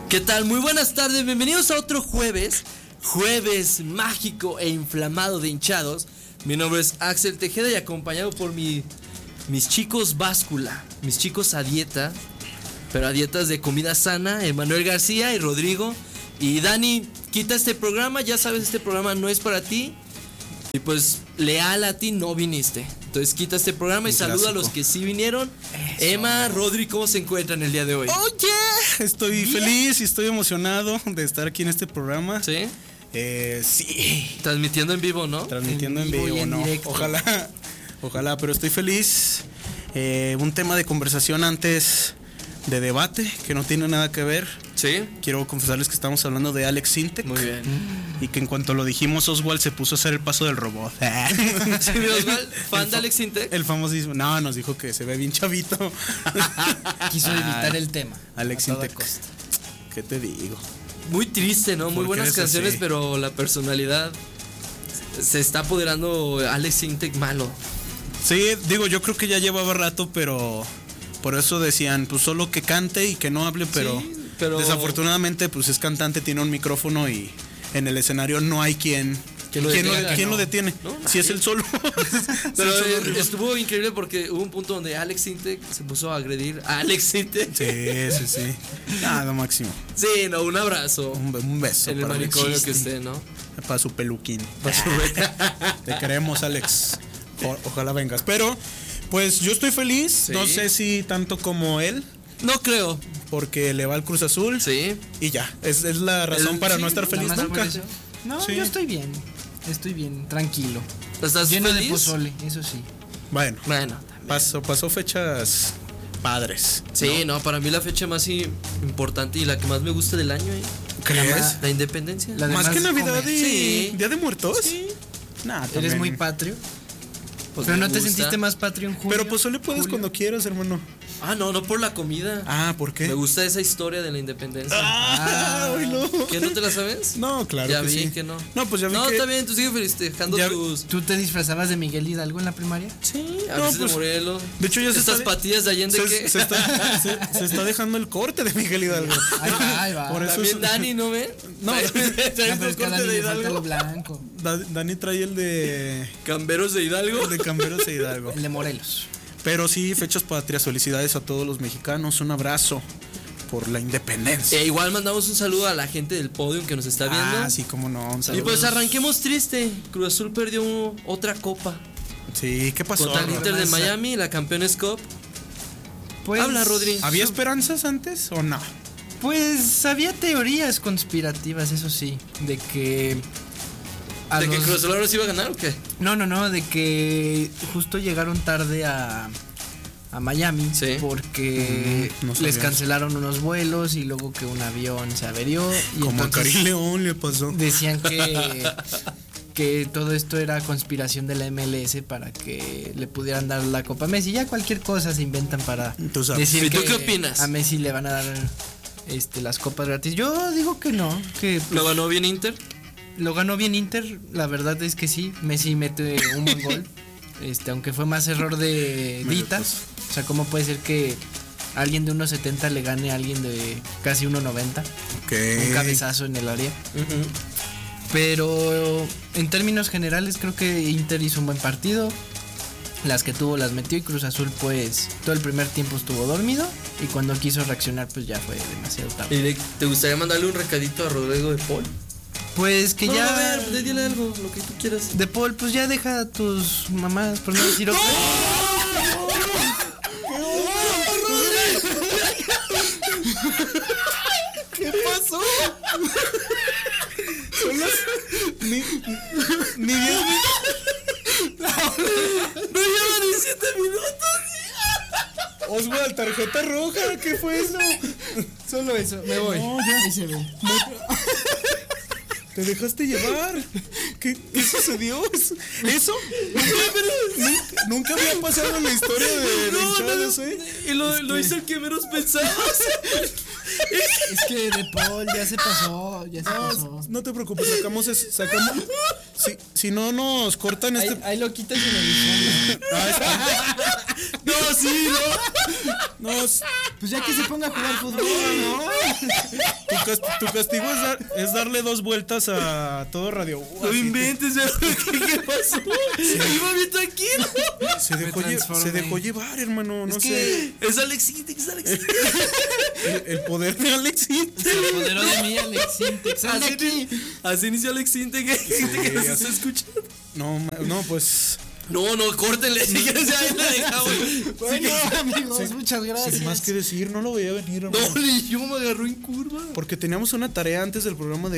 ¿Qué tal? Muy buenas tardes, bienvenidos a otro jueves mágico e inflamado de hinchados. Mi nombre es Axel Tejeda y acompañado por mis chicos báscula, mis chicos a dieta, pero a dietas de comida sana, Emanuel García y Rodrigo. Y Dani, quita este programa, ya sabes, este programa no es para ti. Y pues, leal a ti no viniste. Entonces quita este programa y saluda a los que sí vinieron. Eso. Emma, Rodri, ¿cómo se encuentran el día de hoy? Oye, estoy feliz y estoy emocionado de estar aquí en este programa. ¿Sí? Sí. Transmitiendo en vivo, ¿no? Transmitiendo en vivo, ¿no? Directo. Ojalá, pero estoy feliz. Un tema de conversación antes de debate que no tiene nada que ver. Sí. Quiero confesarles que estamos hablando de Alex Sintek. Muy bien. Y que en cuanto lo dijimos, Oswald se puso a hacer el paso del robot. ¿Sí, Oswald? ¿Fan de Alex Sintek? El famosísimo. No, nos dijo que se ve bien chavito. Quiso evitar el tema. Alex Sintek. ¿Qué te digo? Muy triste, ¿no? Muy buenas canciones, así? Pero la personalidad se está apoderando Alex Sintek malo. Sí, digo, yo creo que ya llevaba rato, pero por eso decían, pues solo que cante y que no hable, pero, sí, pero desafortunadamente pues es cantante, tiene un micrófono y en el escenario no hay quien lo detiene. ¿No? Si es el solo. Pero estuvo increíble porque hubo un punto donde Alex Sintek se puso a agredir a Alex Sintek. Sí. Nada, máximo. Sí, no, un abrazo. Un beso. En el manicomio que esté, ¿no? Para su peluquín. Te queremos, Alex. Ojalá vengas. Pero, pues yo estoy feliz. Sí. No sé si tanto como él. No creo. Porque le va al Cruz Azul. Sí. Y ya. Es la razón para no estar feliz nunca. No, sí. Yo estoy bien. Estoy bien, tranquilo. ¿Estás lleno feliz? De pozole, eso sí. Bueno. Pasó fechas padres. Sí, no, para mí la fecha más importante y la que más me gusta del año. ¿Crees? La independencia. Más que Navidad y Día de Muertos. Sí. Nah, eres muy patrio. Pues pero no te sentiste más patrio en julio. Pero pues solo puedes cuando quieras, hermano. Ah, no por la comida. Ah, ¿por qué? Me gusta esa historia de la independencia. No. ¿Que no te la sabes? No, claro ya que vi sí. que no. No, pues ya vi que... No, está bien, tú sigues festejando tus... ¿Tú te disfrazabas de Miguel Hidalgo en la primaria? Sí, a veces de Morelos. De hecho ya estas patillas de Allende que... Se está dejando el corte de Miguel Hidalgo. Ahí va. Por eso también Dani, ¿no ven? No, pero es que a Dani le falta lo blanco. Dani trae el de... Camberos de Hidalgo. El de Camberos de Hidalgo. El de Morelos. Pero sí, fechas patrias, felicidades a todos los mexicanos, un abrazo por la independencia. Igual mandamos un saludo a la gente del Podium que nos está viendo. Ah, sí, cómo no. Y pues arranquemos triste. Cruz Azul perdió otra copa. Sí, ¿qué pasó? Contra el Inter de Miami, la Campeones Cup. Pues, habla, Rodri. ¿Había esperanzas antes o no? Pues había teorías conspirativas, eso sí, de que... ¿De que Cruz Azul ahora sí iba a ganar o qué? No, de que justo llegaron tarde a Miami, sí, porque les cancelaron unos vuelos y luego que un avión se averió. Y como a Karim León le pasó. Decían que todo esto era conspiración de la MLS para que le pudieran dar la Copa a Messi. Ya cualquier cosa se inventan para decir. ¿Y tú que qué opinas? A Messi le van a dar las copas gratis. Yo digo que no. Que, pues, ¿lo ganó bien Inter? Lo ganó bien Inter, la verdad es que sí. Messi mete un buen gol. Aunque fue más error de Dita. O sea, ¿cómo puede ser que alguien de 1.70 le gane a alguien de casi 1.90? Okay. Un cabezazo en el área. Pero en términos generales creo que Inter hizo un buen partido. Las que tuvo las metió y Cruz Azul pues todo el primer tiempo estuvo dormido. Y cuando quiso reaccionar pues ya fue demasiado tarde. ¿Y te gustaría mandarle un recadito a Rodrigo de Paul? Pues que ya... A ver, dile algo, lo que tú quieras. De Paul, pues ya deja a tus mamás, por no decir otra. ¿Qué pasó? Son las... Ni 10 minutos. No llevan ni 7 minutos. Oswald, tarjeta roja, ¿qué fue eso? Solo eso, me voy. No, ya. Ahí se ve. ¿Te dejaste llevar? ¿Qué sucedió? ¿Eso? Nunca había pasado en la historia de hinchados, ¿eh? Y lo hizo el que menos pensabas. Es que De Paul ya se pasó. No te preocupes, sacamos. Si no nos cortan ahí lo quitas en edición. No, sí, no. Pues ya que se ponga a jugar fútbol, ¿no? ¿Tú Tu castigo es darle 2 vueltas a todo Radio U. No inventes, ¿qué pasó? Iba bien tranquilo. Se dejó llevar, hermano. No sé. Es Alex Sintex, El poder de Alex Sintex. Se apoderó de mí, Alex Sintex. Así inició Alex Sintex. Que nos está escuchando. No, pues. No, córtenle. Si quieres, ya la dejamos. Bueno, amigos, muchas gracias. Sin más que decir, no lo veía venir, hermano. No, ni yo me agarró en curva. Porque teníamos una tarea antes del programa